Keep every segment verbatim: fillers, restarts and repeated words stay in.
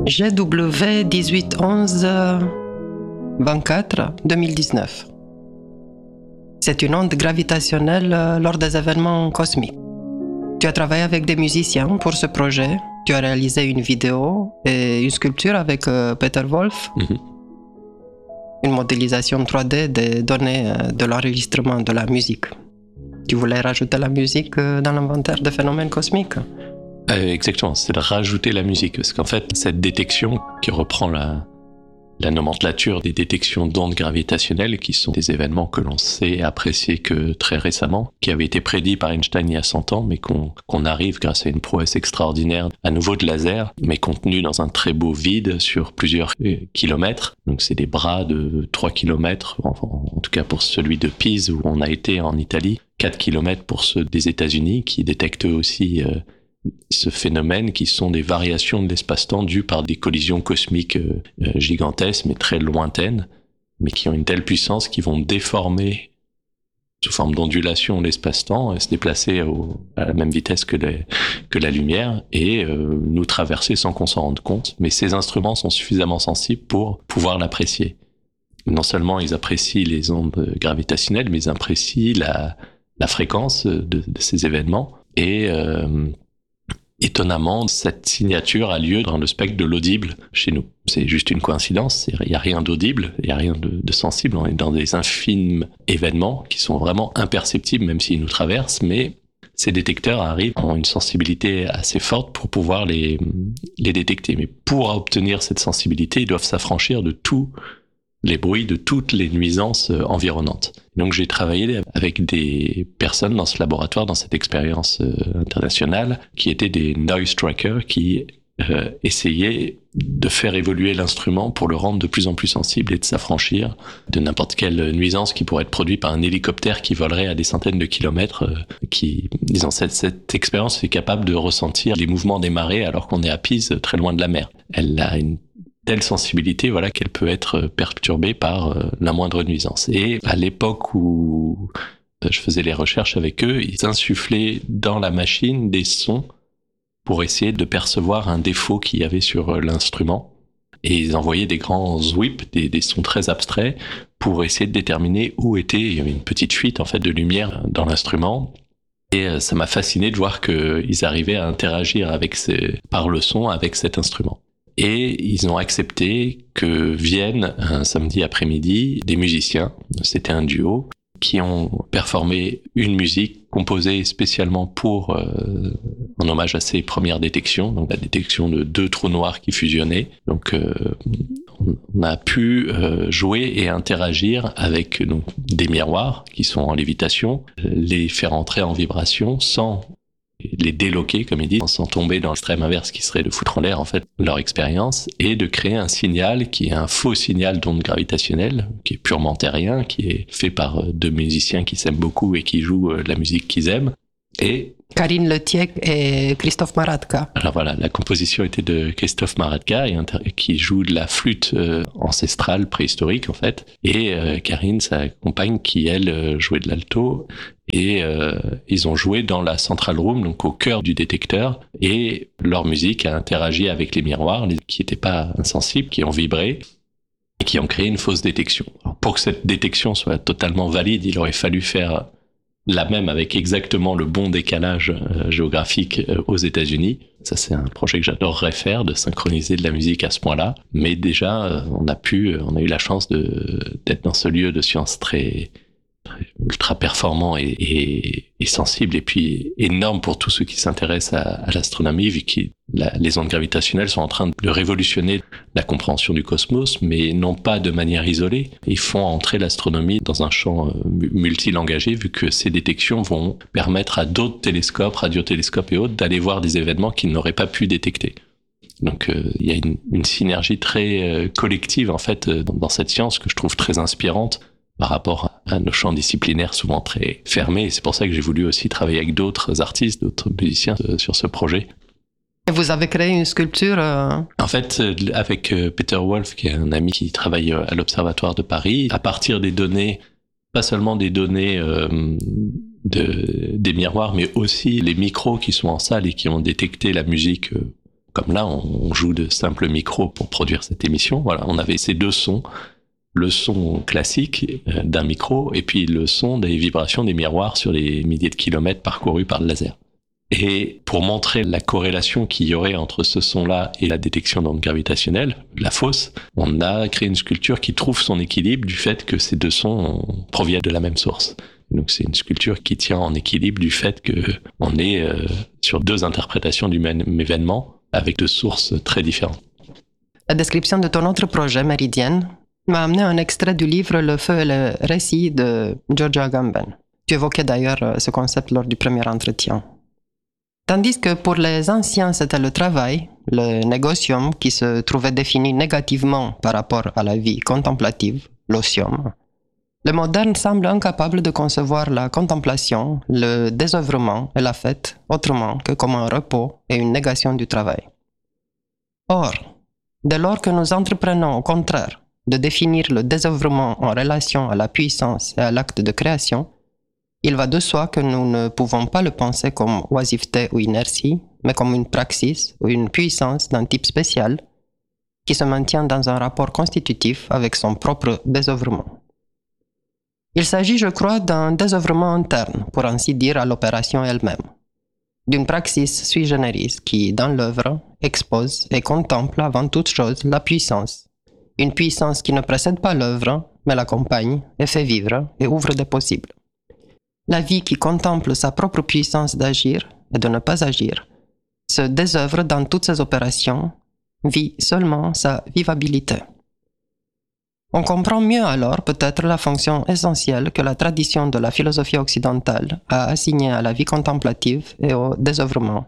G W dix-huit onze vingt-quatre deux mille dix-neuf. C'est une onde gravitationnelle lors des événements cosmiques. Tu as travaillé avec des musiciens pour ce projet. Tu as réalisé une vidéo et une sculpture avec euh, Peter Wolf. Mm-hmm. Une modélisation trois D des données de l'enregistrement de la musique. Tu voulais rajouter la musique dans l'inventaire des phénomènes cosmiques? euh, Exactement, c'est de rajouter la musique. Parce qu'en fait, cette détection qui reprend la, la nomenclature des détections d'ondes gravitationnelles, qui sont des événements que l'on sait apprécier que très récemment, qui avaient été prédits par Einstein il y a cent ans, mais qu'on, qu'on arrive grâce à une prouesse extraordinaire, à nouveau de laser, mais contenu dans un très beau vide sur plusieurs euh, kilomètres. Donc c'est des bras de trois kilomètres, en, en tout cas pour celui de Pise où on a été en Italie, quatre kilomètres pour ceux des États-Unis, qui détectent eux aussi euh, ce phénomène, qui sont des variations de l'espace-temps dues par des collisions cosmiques euh, euh, gigantesques mais très lointaines, mais qui ont une telle puissance qu'ils vont déformer sous forme d'ondulation l'espace-temps et se déplacer au, à la même vitesse que, les, que la lumière et euh, nous traverser sans qu'on s'en rende compte. Mais ces instruments sont suffisamment sensibles pour pouvoir l'apprécier. Non seulement ils apprécient les ondes gravitationnelles, mais ils apprécient la, la fréquence de, de ces événements et euh, étonnamment, cette signature a lieu dans le spectre de l'audible chez nous. C'est juste une coïncidence, il n'y a rien d'audible, il n'y a rien de, de sensible, on est dans des infimes événements qui sont vraiment imperceptibles même s'ils nous traversent, mais ces détecteurs arrivent ont une sensibilité assez forte pour pouvoir les, les détecter. Mais pour obtenir cette sensibilité, ils doivent s'affranchir de tous les bruits, de toutes les nuisances environnantes. Donc j'ai travaillé avec des personnes dans ce laboratoire, dans cette expérience euh, internationale, qui étaient des noise trackers qui euh, essayaient de faire évoluer l'instrument pour le rendre de plus en plus sensible et de s'affranchir de n'importe quelle nuisance qui pourrait être produite par un hélicoptère qui volerait à des centaines de kilomètres. Euh, qui, disons, cette, cette expérience est capable de ressentir les mouvements des marées alors qu'on est à Pise, très loin de la mer. Elle a une telle sensibilité, voilà, qu'elle peut être perturbée par euh, la moindre nuisance. Et à l'époque où euh, je faisais les recherches avec eux, ils insufflaient dans la machine des sons pour essayer de percevoir un défaut qu'il y avait sur euh, l'instrument. Et ils envoyaient des grands whips, des, des sons très abstraits, pour essayer de déterminer où était, il y avait une petite fuite en fait de lumière dans l'instrument. Et euh, ça m'a fasciné de voir qu'ils arrivaient à interagir avec ces, par le son avec cet instrument. Et ils ont accepté que viennent un samedi après-midi des musiciens, c'était un duo, qui ont performé une musique composée spécialement pour, euh, en hommage à ces premières détections, donc la détection de deux trous noirs qui fusionnaient. Donc euh, on a pu euh, jouer et interagir avec donc, des miroirs qui sont en lévitation, les faire entrer en vibration sans les déloquer, comme ils disent, sans tomber dans l'extrême inverse qui serait de foutre en l'air, en fait, leur expérience, et de créer un signal qui est un faux signal d'onde gravitationnelle, qui est purement terrien, qui est fait par deux musiciens qui s'aiment beaucoup et qui jouent la musique qu'ils aiment, et Karine Letiec et Christophe Maratka. Alors voilà, la composition était de Christophe Maratka, qui joue de la flûte euh, ancestrale préhistorique en fait, et euh, Karine, sa compagne, qui elle euh, jouait de l'alto, et euh, ils ont joué dans la central room, donc au cœur du détecteur, et leur musique a interagi avec les miroirs, qui n'étaient pas insensibles, qui ont vibré, et qui ont créé une fausse détection. Alors, pour que cette détection soit totalement valide, il aurait fallu faire la même avec exactement le bon décalage euh, géographique euh, aux États-Unis. Ça, c'est un projet que j'adorerais faire, de synchroniser de la musique à ce point-là. Mais déjà, euh, on a pu, on a eu la chance de, d'être dans ce lieu de science très, très ultra performant et, et, et sensible, et puis énorme pour tous ceux qui s'intéressent à, à l'astronomie, vu que la, les ondes gravitationnelles sont en train de révolutionner la compréhension du cosmos, mais non pas de manière isolée. Ils font entrer l'astronomie dans un champ euh, multilangagé, vu que ces détections vont permettre à d'autres télescopes, radiotélescopes et autres, d'aller voir des événements qu'ils n'auraient pas pu détecter. Donc euh, il y a une, une synergie très euh, collective en fait euh, dans, dans cette science que je trouve très inspirante par rapport à nos champs disciplinaires souvent très fermés. Et c'est pour ça que j'ai voulu aussi travailler avec d'autres artistes, d'autres musiciens euh, sur ce projet. Et vous avez créé une sculpture euh... En fait, euh, avec euh, Peter Wolf, qui est un ami qui travaille euh, à l'Observatoire de Paris, à partir des données, pas seulement des données euh, de, des miroirs, mais aussi les micros qui sont en salle et qui ont détecté la musique euh, Comme là, on joue de simples micros pour produire cette émission. Voilà, on avait ces deux sons. Le son classique d'un micro et puis le son des vibrations des miroirs sur les milliers de kilomètres parcourus par le laser. Et pour montrer la corrélation qu'il y aurait entre ce son-là et la détection d'ondes gravitationnelles, la fausse, on a créé une sculpture qui trouve son équilibre du fait que ces deux sons proviennent de la même source. Donc c'est une sculpture qui tient en équilibre du fait qu'on est euh, sur deux interprétations du même événement avec deux sources très différentes. La description de ton autre projet, Méridienne, m'a amené un extrait du livre Le feu et le récit de Giorgio Agamben. Tu évoquais d'ailleurs ce concept lors du premier entretien. Tandis que pour les anciens, c'était le travail, le négocium, qui se trouvait défini négativement par rapport à la vie contemplative, l'osium, les modernes semblent incapables de concevoir la contemplation, le désœuvrement et la fête autrement que comme un repos et une négation du travail. Or, dès lors que nous entreprenons au contraire de définir le désœuvrement en relation à la puissance et à l'acte de création, il va de soi que nous ne pouvons pas le penser comme oisiveté ou inertie, mais comme une praxis ou une puissance d'un type spécial qui se maintient dans un rapport constitutif avec son propre désœuvrement. Il s'agit, je crois, d'un désœuvrement interne, pour ainsi dire, à l'opération elle-même, d'une praxis sui generis qui, dans l'œuvre, expose et contemple avant toute chose la puissance, une puissance qui ne précède pas l'œuvre, mais l'accompagne et fait vivre et ouvre des possibles. La vie qui contemple sa propre puissance d'agir et de ne pas agir se désœuvre dans toutes ses opérations, vit seulement sa vivabilité. On comprend mieux alors peut-être la fonction essentielle que la tradition de la philosophie occidentale a assignée à la vie contemplative et au désœuvrement.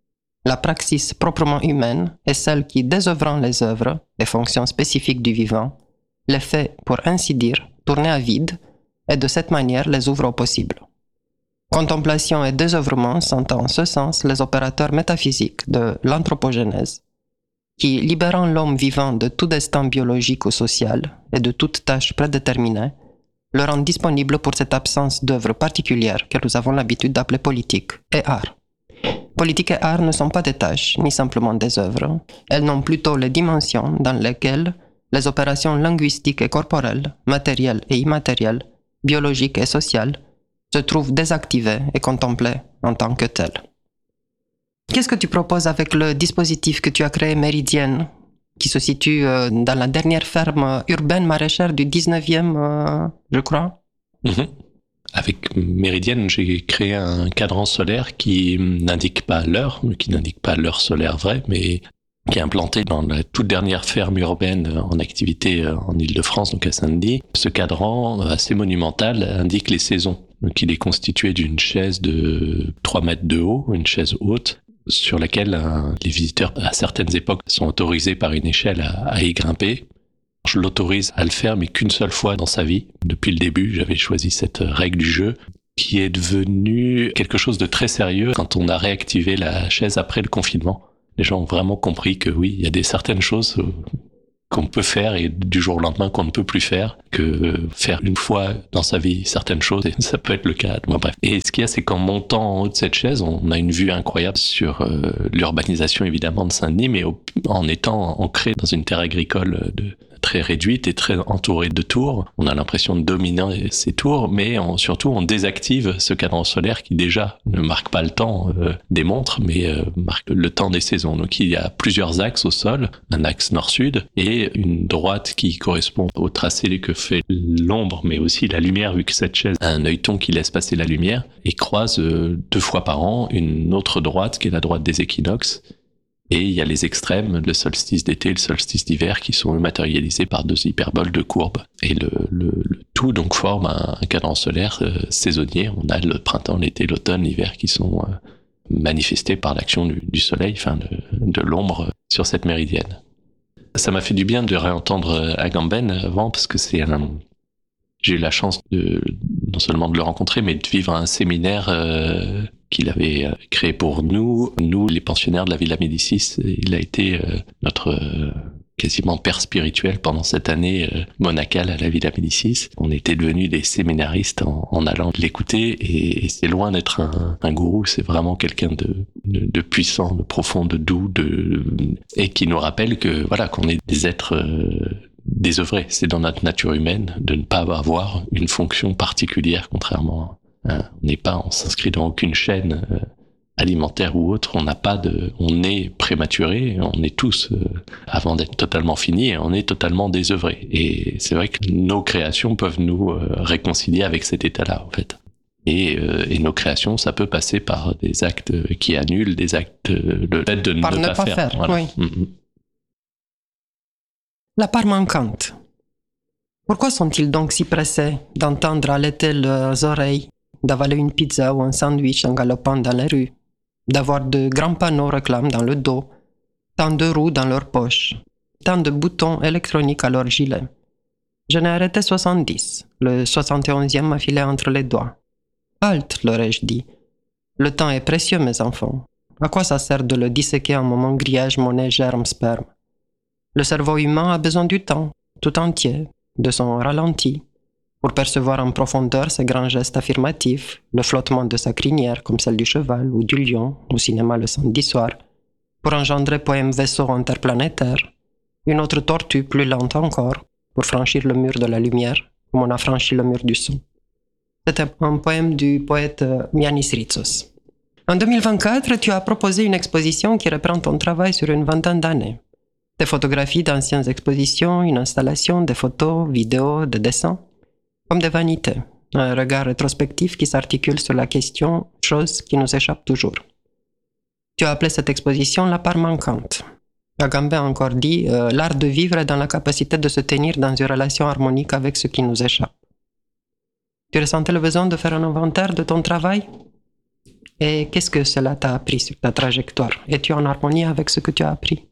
La praxis proprement humaine est celle qui, désœuvrant les œuvres et fonctions spécifiques du vivant, les fait, pour ainsi dire, tourner à vide et de cette manière les ouvre au possible. Contemplation et désœuvrement sont en ce sens les opérateurs métaphysiques de l'anthropogénèse, qui, libérant l'homme vivant de tout destin biologique ou social et de toute tâche prédéterminée, le rendent disponible pour cette absence d'œuvre particulière que nous avons l'habitude d'appeler politique et art. Politique et art ne sont pas des tâches, ni simplement des œuvres. Elles n'ont plutôt les dimensions dans lesquelles les opérations linguistiques et corporelles, matérielles et immatérielles, biologiques et sociales, se trouvent désactivées et contemplées en tant que telles. Qu'est-ce que tu proposes avec le dispositif que tu as créé, Méridienne, qui se situe dans la dernière ferme urbaine maraîchère du dix-neuvième, euh, je crois? Mm-hmm. Avec Méridienne, j'ai créé un cadran solaire qui n'indique pas l'heure, qui n'indique pas l'heure solaire vraie, mais qui est implanté dans la toute dernière ferme urbaine en activité en Île-de-France, donc à Saint-Denis. Ce cadran assez monumental indique les saisons. Donc il est constitué d'une chaise de trois mètres de haut, une chaise haute, sur laquelle euh, les visiteurs à certaines époques sont autorisés par une échelle à, à y grimper. Je l'autorise à le faire, mais qu'une seule fois dans sa vie. Depuis le début, j'avais choisi cette règle du jeu, qui est devenue quelque chose de très sérieux quand on a réactivé la chaise après le confinement. Les gens ont vraiment compris que oui, il y a des certaines choses qu'on peut faire et du jour au lendemain qu'on ne peut plus faire, que faire une fois dans sa vie certaines choses, et ça peut être le cas. Bon, bref. Et ce qu'il y a, c'est qu'en montant en haut de cette chaise, on a une vue incroyable sur euh, l'urbanisation évidemment de Saint-Denis, mais au, en étant ancré dans une terre agricole de très réduite et très entourée de tours. On a l'impression de dominer ces tours, mais on, surtout on désactive ce cadran solaire qui déjà ne marque pas le temps euh, des montres, mais euh, marque le temps des saisons. Donc il y a plusieurs axes au sol, un axe nord-sud et une droite qui correspond au tracé que fait l'ombre, mais aussi la lumière, vu que cette chaise a un œilleton qui laisse passer la lumière, et croise euh, deux fois par an une autre droite qui est la droite des équinoxes. Et il y a les extrêmes, le solstice d'été et le solstice d'hiver, qui sont matérialisés par deux hyperboles de courbes. Et le, le, le tout donc forme un, un cadran solaire euh, saisonnier. On a le printemps, l'été, l'automne, l'hiver qui sont euh, manifestés par l'action du, du soleil, enfin de, de l'ombre sur cette méridienne. Ça m'a fait du bien de réentendre Agamben avant, parce que c'est un... J'ai eu la chance de, non seulement de le rencontrer, mais de vivre un séminaire euh, qu'il avait créé pour nous, nous les pensionnaires de la Villa Médicis. Il a été euh, notre euh, quasiment père spirituel pendant cette année euh, monacale à la Villa Médicis. On était devenus des séminaristes en, en allant l'écouter et, et c'est loin d'être un, un gourou, c'est vraiment quelqu'un de, de, de puissant, de profond, de doux, de, et qui nous rappelle que voilà qu'on est des êtres euh, désœuvrés. C'est dans notre nature humaine de ne pas avoir une fonction particulière, contrairement à, on n'est pas, on s'inscrit dans aucune chaîne euh, alimentaire ou autre, on n'a pas de, on est prématuré, on est tous, euh, avant d'être totalement finis, on est totalement désœuvrés. Et c'est vrai que nos créations peuvent nous euh, réconcilier avec cet état-là, en fait. Et, euh, et nos créations, ça peut passer par des actes qui annulent, des actes, euh, le fait de par ne, ne pas, pas faire. faire Voilà. oui. Mm-hmm. La part manquante. Pourquoi sont-ils donc si pressés d'entendre allaiter leurs oreilles, d'avaler une pizza ou un sandwich en galopant dans les rues, d'avoir de grands panneaux réclames dans le dos, tant de roues dans leurs poches, tant de boutons électroniques à leur gilet? Je n'ai arrêté soixante-dix, le soixante et onzième m'a filé entre les doigts. Halte, leur ai-je dit. Le temps est précieux, mes enfants. À quoi ça sert de le disséquer en moment grillage, monnaie, germe, sperme? Le cerveau humain a besoin du temps, tout entier, de son ralenti, pour percevoir en profondeur ses grands gestes affirmatifs, le flottement de sa crinière comme celle du cheval ou du lion au cinéma le samedi soir, pour engendrer poème vaisseau interplanétaire, une autre tortue plus lente encore, pour franchir le mur de la lumière, comme on a franchi le mur du son. C'était un poème du poète Mianis Ritsos. En deux mille vingt-quatre, tu as proposé une exposition qui reprend ton travail sur une vingtaine d'années. Des photographies d'anciennes expositions, une installation, des photos, vidéos, des dessins, comme des vanités, un regard rétrospectif qui s'articule sur la question « chose qui nous échappe toujours ». Tu as appelé cette exposition la part manquante. Agamben a encore dit euh, « l'art de vivre est dans la capacité de se tenir dans une relation harmonique avec ce qui nous échappe ». Tu ressentais le besoin de faire un inventaire de ton travail? Et qu'est-ce que cela t'a appris sur ta trajectoire? Es-tu en harmonie avec ce que tu as appris?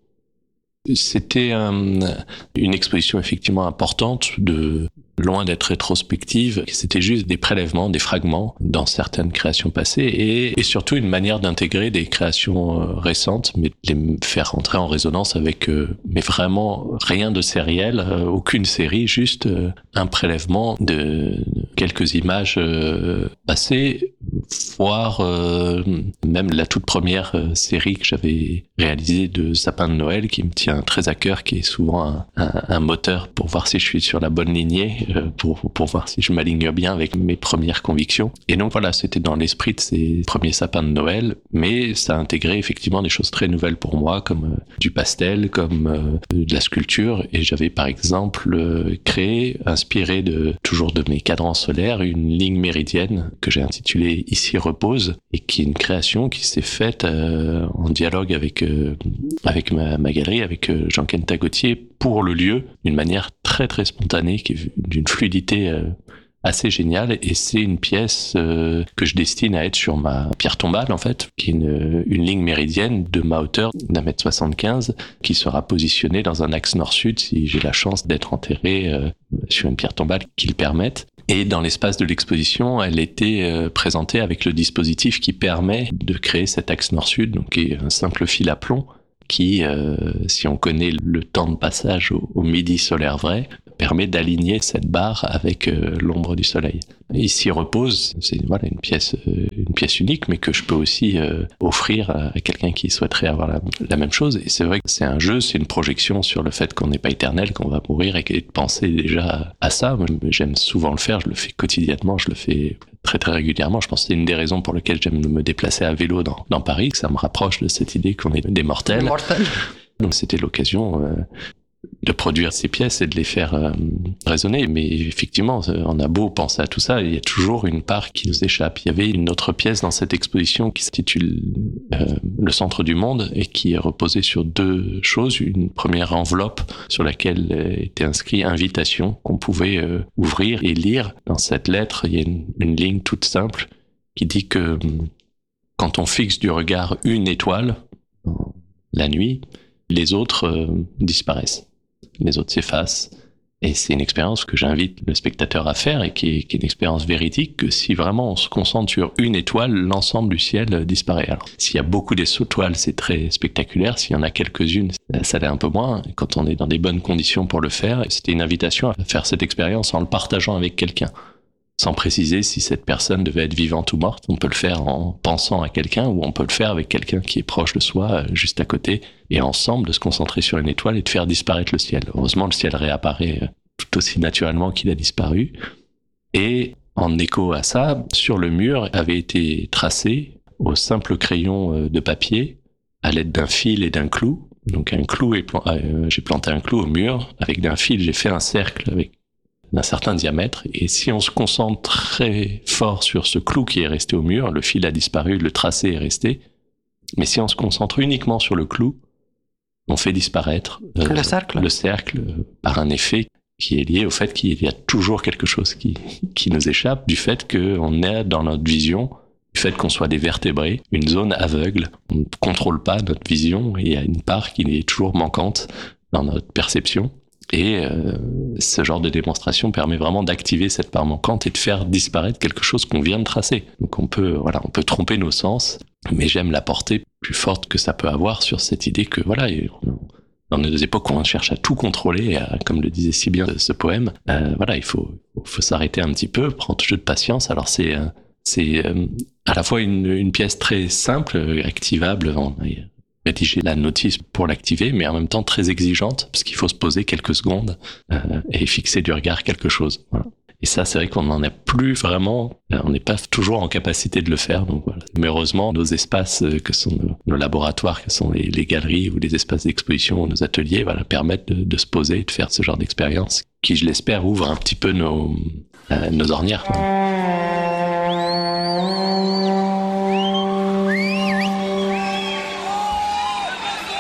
C'était un, une exposition effectivement importante, de loin d'être rétrospective. C'était juste des prélèvements, des fragments dans certaines créations passées et, et surtout une manière d'intégrer des créations euh, récentes, mais de les faire rentrer en résonance avec, euh, mais vraiment rien de sériel, euh, aucune série, juste euh, un prélèvement de quelques images euh, passées, voire euh, même la toute première euh, série que j'avais réalisée de Sapin de Noël, qui me tient très à cœur, qui est souvent un, un, un moteur pour voir si je suis sur la bonne lignée, euh, pour, pour voir si je m'aligne bien avec mes premières convictions. Et donc voilà, c'était dans l'esprit de ces premiers sapins de Noël, mais ça a intégré effectivement des choses très nouvelles pour moi, comme euh, du pastel, comme euh, de la sculpture. Et j'avais par exemple euh, créé, inspiré de toujours de mes cadrans solaires, une ligne méridienne que j'ai intitulée Ici repose, et qui est une création qui s'est faite euh, en dialogue avec euh, avec ma, ma galerie, avec euh, Jean-Ken Tagotier, pour le lieu, d'une manière très très spontanée, qui est d'une fluidité euh, assez géniale. Et c'est une pièce euh, que je destine à être sur ma pierre tombale, en fait, qui est une, une ligne méridienne de ma hauteur d'un mètre soixante-quinze, qui sera positionnée dans un axe nord-sud si j'ai la chance d'être enterré euh, sur une pierre tombale qui le permette. Et dans l'espace de l'exposition, elle était euh, présentée avec le dispositif qui permet de créer cet axe nord-sud, donc qui est un simple fil à plomb qui, euh, si on connaît le temps de passage au, au midi solaire vrai, permet d'aligner cette barre avec euh, l'ombre du soleil. Ici repose, c'est voilà une pièce, euh, une pièce unique, mais que je peux aussi euh, offrir à, à quelqu'un qui souhaiterait avoir la, la même chose. Et c'est vrai que c'est un jeu, c'est une projection sur le fait qu'on n'est pas éternel, qu'on va mourir, et de penser déjà à ça. Moi, j'aime souvent le faire, je le fais quotidiennement, je le fais très très régulièrement. Je pense que c'est une des raisons pour lesquelles j'aime me déplacer à vélo dans, dans Paris, que ça me rapproche de cette idée qu'on est des mortels. Mortel. Donc c'était l'occasion euh, de produire ces pièces et de les faire euh, résonner. Mais effectivement, on a beau penser à tout ça, il y a toujours une part qui nous échappe. Il y avait une autre pièce dans cette exposition qui s'intitule euh, Le centre du monde et qui est reposée sur deux choses. Une première enveloppe sur laquelle était inscrit invitation, qu'on pouvait euh, ouvrir et lire. Dans cette lettre, il y a une, une ligne toute simple qui dit que quand on fixe du regard une étoile, la nuit, les autres euh, disparaissent. Les autres s'effacent. Et c'est une expérience que j'invite le spectateur à faire et qui est, qui est une expérience véridique, que si vraiment on se concentre sur une étoile, l'ensemble du ciel disparaît. Alors, s'il y a beaucoup d'étoiles, c'est très spectaculaire. S'il y en a quelques-unes, ça l'est un peu moins. Quand on est dans des bonnes conditions pour le faire, c'était une invitation à faire cette expérience en le partageant avec quelqu'un. Sans préciser si cette personne devait être vivante ou morte. On peut le faire en pensant à quelqu'un ou on peut le faire avec quelqu'un qui est proche de soi, juste à côté, et ensemble de se concentrer sur une étoile et de faire disparaître le ciel. Heureusement, le ciel réapparaît tout aussi naturellement qu'il a disparu. Et en écho à ça, sur le mur avait été tracé au simple crayon de papier à l'aide d'un fil et d'un clou. Donc un clou est plan- euh, j'ai planté un clou au mur, avec d'un fil j'ai fait un cercle avec d'un certain diamètre, et si on se concentre très fort sur ce clou qui est resté au mur, le fil a disparu, le tracé est resté, mais si on se concentre uniquement sur le clou, on fait disparaître euh, le cercle, le cercle euh, par un effet qui est lié au fait qu'il y a toujours quelque chose qui, qui nous échappe, du fait qu'on est dans notre vision, du fait qu'on soit des vertébrés, une zone aveugle, on ne contrôle pas notre vision, et il y a une part qui est toujours manquante dans notre perception. Et euh, ce genre de démonstration permet vraiment d'activer cette part manquante et de faire disparaître quelque chose qu'on vient de tracer. Donc on peut, voilà, on peut tromper nos sens, mais j'aime la portée plus forte que ça peut avoir sur cette idée que, voilà, dans nos époques où on cherche à tout contrôler, à, comme le disait si bien ce poème, euh, voilà, il faut, faut s'arrêter un petit peu, prendre un jeu de patience. Alors c'est, euh, c'est euh, à la fois une, une pièce très simple, activable. On a rédiger la notice pour l'activer, mais en même temps très exigeante, parce qu'il faut se poser quelques secondes euh, et fixer du regard quelque chose. Voilà. Et ça, c'est vrai qu'on n'en a plus vraiment, on n'est pas toujours en capacité de le faire. Donc voilà. Mais heureusement, nos espaces, que sont nos, nos laboratoires, que sont les, les galeries ou les espaces d'exposition ou nos ateliers, voilà, permettent de, de se poser et de faire ce genre d'expérience qui, je l'espère, ouvre un petit peu nos, euh, nos ornières, quoi.